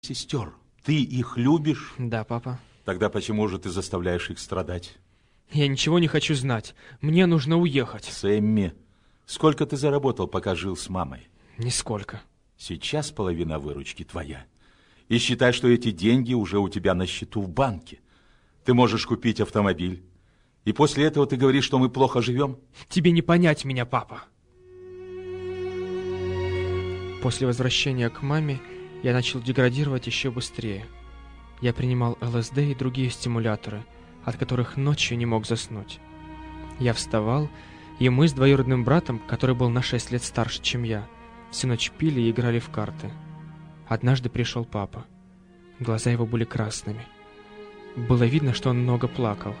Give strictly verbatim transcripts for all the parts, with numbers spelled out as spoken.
сестер. Ты их любишь? Да, папа. Тогда почему же ты заставляешь их страдать? Я ничего не хочу знать. Мне нужно уехать. Сэмми, сколько ты заработал, пока жил с мамой? Нисколько. Сейчас половина выручки твоя. И считай, что эти деньги уже у тебя на счету в банке. Ты можешь купить автомобиль. И после этого ты говоришь, что мы плохо живем? Тебе не понять меня, папа. После возвращения к маме я начал деградировать еще быстрее. Я принимал ЛСД и другие стимуляторы, от которых ночью не мог заснуть. Я вставал, и мы с двоюродным братом, который был на шесть лет старше, чем я, всю ночь пили и играли в карты. Однажды пришел папа. Глаза его были красными. Было видно, что он много плакал.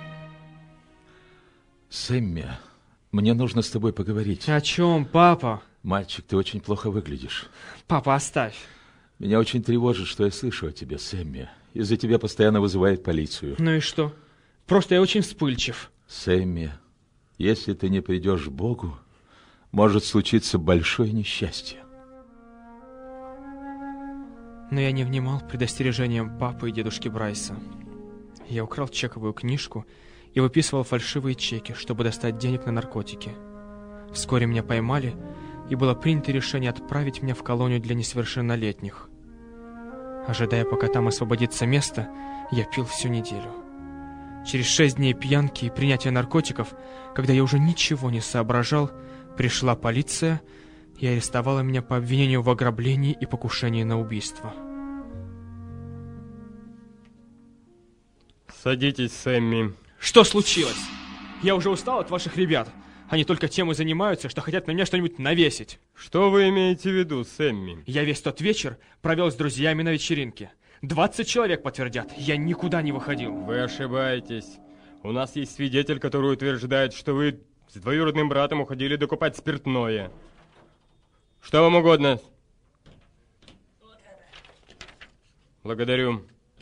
Сэмми, мне нужно с тобой поговорить. О чем, папа? Мальчик, ты очень плохо выглядишь. Папа, оставь. Меня очень тревожит, что я слышу о тебе, Сэмми. Из-за тебя постоянно вызывает полицию. Ну и что? Просто я очень вспыльчив. Сэмми, если ты не придешь к Богу, может случиться большое несчастье. Но я не внимал предостережениям папы и дедушки Брайса. Я украл чековую книжку и выписывал фальшивые чеки, чтобы достать денег на наркотики. Вскоре меня поймали, и было принято решение отправить меня в колонию для несовершеннолетних. Ожидая, пока там освободится место, я пил всю неделю. Через шесть дней пьянки и принятия наркотиков, когда я уже ничего не соображал, пришла полиция и арестовала меня по обвинению в ограблении и покушении на убийство. Садитесь, Сэмми. Что случилось? Я уже устал от ваших ребят. Они только тем и занимаются, что хотят на меня что-нибудь навесить. Что вы имеете в виду, Сэмми? Я весь тот вечер провел с друзьями на вечеринке. Двадцать человек подтвердят, я никуда не выходил. Вы ошибаетесь. У нас есть свидетель, который утверждает, что вы с двоюродным братом уходили докупать спиртное. Что вам угодно? Благодарю.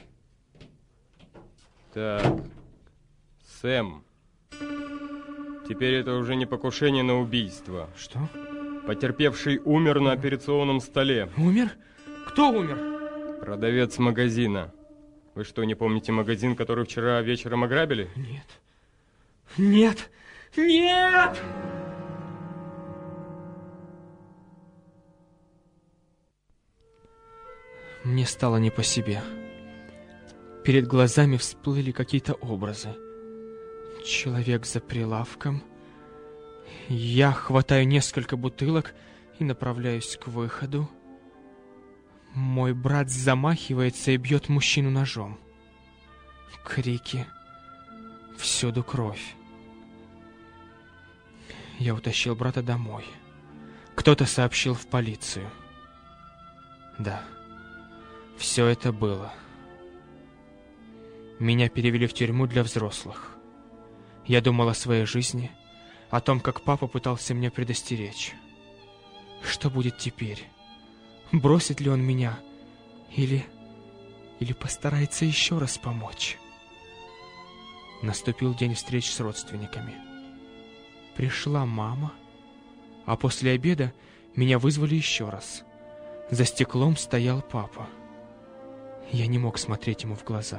Так, Сэм, теперь это уже не покушение на убийство. Что? Потерпевший умер на операционном столе. Умер? Кто умер? Продавец магазина. Вы что, не помните магазин, который вчера вечером ограбили? Нет. Нет! Нет! Мне стало не по себе. Перед глазами всплыли какие-то образы. Человек за прилавком. Я хватаю несколько бутылок и направляюсь к выходу. Мой брат замахивается и бьет мужчину ножом. Крики. Всюду кровь. Я утащил брата домой. Кто-то сообщил в полицию. Да, все это было. Меня перевели в тюрьму для взрослых. Я думал о своей жизни, о том, как папа пытался меня предостеречь. Что будет теперь? Бросит ли он меня? Или... или постарается еще раз помочь? Наступил день встреч с родственниками. Пришла мама, а после обеда меня вызвали еще раз. За стеклом стоял папа. Я не мог смотреть ему в глаза.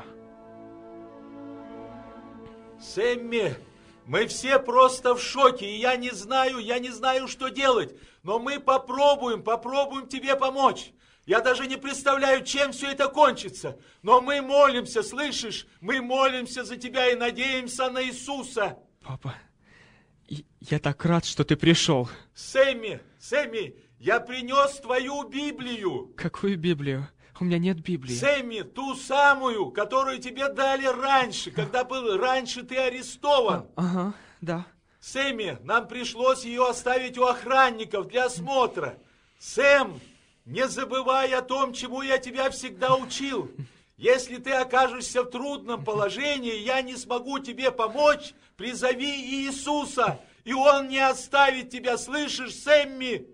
Сэмми, мы все просто в шоке, и я не знаю, я не знаю, что делать. Но мы попробуем, попробуем тебе помочь. Я даже не представляю, чем все это кончится. Но мы молимся, слышишь? Мы молимся за тебя и надеемся на Иисуса. Папа, я так рад, что ты пришел. Сэмми, Сэмми, я принес твою Библию. Какую Библию? У меня нет Библии. Сэмми, ту самую, которую тебе дали раньше, когда был раньше ты арестован. А, ага, да. Сэмми, нам пришлось ее оставить у охранников для осмотра. Сэм, не забывай о том, чему я тебя всегда учил. Если ты окажешься в трудном положении, я не смогу тебе помочь, призови Иисуса, и Он не оставит тебя, слышишь, Сэмми?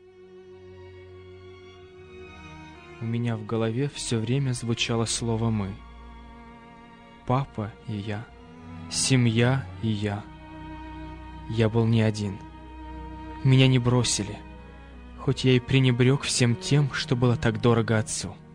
У меня в голове все время звучало слово «мы». Папа и я, семья и я. Я был не один. Меня не бросили, хоть я и пренебрег всем тем, что было так дорого отцу.